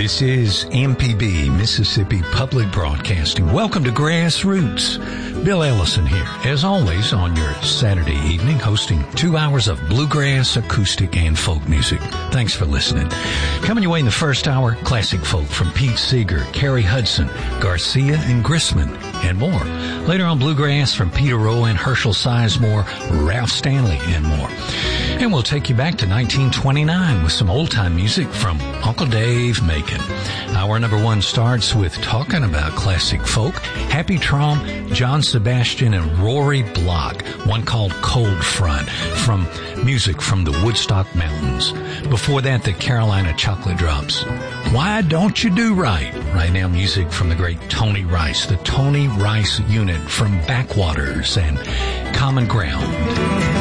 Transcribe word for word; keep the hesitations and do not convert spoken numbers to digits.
This is M P B, Mississippi Public Broadcasting. Welcome to Grassroots. Bill Ellison here, as always, on your Saturday evening, hosting two hours of bluegrass, acoustic, and folk music. Thanks for listening. Coming your way in the first hour, classic folk from Pete Seeger, Carrie Hudson, Garcia and Grisman, and more. Later on, bluegrass from Peter Rowan, Herschel Sizemore, Ralph Stanley, and more. And we'll take you back to nineteen twenty-nine with some old-time music from Uncle Dave Macon. Hour number one starts with talking about classic folk. Happy Traum, John Sebastian, and Rory Block, one called Cold Front, from music from the Woodstock Mountains. Before that, the Carolina Chocolate Drops. Why Don't You Do Right? Right now, music from the great Tony Rice, the Tony Rice Unit from Backwaters and Common Ground.